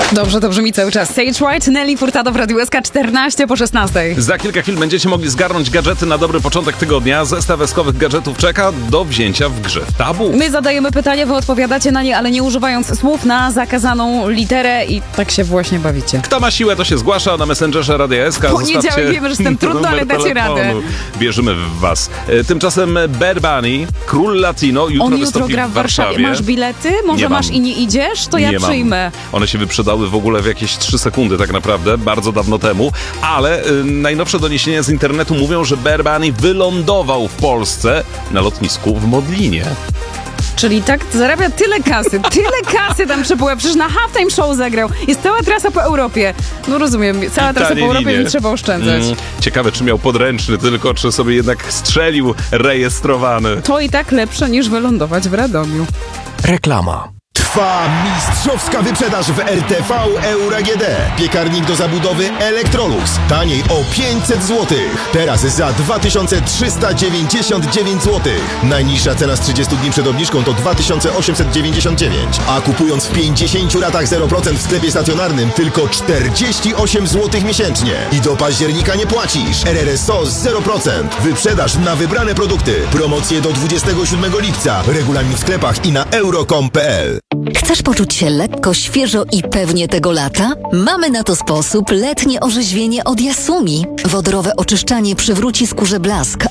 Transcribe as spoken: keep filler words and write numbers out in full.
Dobrze, to brzmi cały czas. Sage White, Nelly Furtado w Radiu S K, czternaście po szesnastej. Za kilka chwil będziecie mogli zgarnąć gadżety na dobry początek tygodnia. Zestaw eskowych gadżetów czeka do wzięcia w grze Tabu. My zadajemy pytania, wy odpowiadacie na nie, ale nie używając słów na zakazaną literę i tak się właśnie bawicie. Kto ma siłę, to się zgłasza na Messengerze Radia S K. Poniedziałek wiemy, że z tym trudno, ale dacie radę. Bierzemy w was. Tymczasem Bad Bunny, król latino, jutro On jutro wystąpi gra w Warszawie. Warszawie. Masz bilety? Może Nie masz mam. i nie idziesz? To ja Nie przyjmę. Mam. One się wyprzedały w ogóle w jakieś trzy sekundy tak naprawdę, bardzo dawno temu, ale y, najnowsze doniesienia z internetu mówią, że Bad Bunny wylądował w Polsce na lotnisku w Modlinie. Czyli tak zarabia tyle kasy, tyle kasy tam przepływa. Przecież na halftime show zagrał. Jest cała trasa po Europie. No rozumiem, cała I trasa tanie po Europie linie. i trzeba oszczędzać. Mm, ciekawe, czy miał podręczny tylko, czy sobie jednak strzelił rejestrowany. To i tak lepsze niż wylądować w Radomiu. Reklama. Trwa mistrzowska wyprzedaż w R T V Euro A G D. Piekarnik do zabudowy Electrolux. Taniej o pięćset złotych. Teraz za dwa tysiące trzysta dziewięćdziesiąt dziewięć złotych. Najniższa cena z trzydziestu dni przed obniżką to dwa tysiące osiemset dziewięćdziesiąt dziewięć. A kupując w pięćdziesięciu ratach zero procent w sklepie stacjonarnym tylko czterdzieści osiem złotych miesięcznie. I do października nie płacisz. R R S O zero procent. Wyprzedaż na wybrane produkty. Promocje do dwudziestego siódmego lipca. Regulamin w sklepach i na euro kropka com kropka p l. Chcesz poczuć się lekko, świeżo i pewnie tego lata? Mamy na to sposób. Letnie orzeźwienie od Yasumi. Wodorowe oczyszczanie przywróci skórze blask,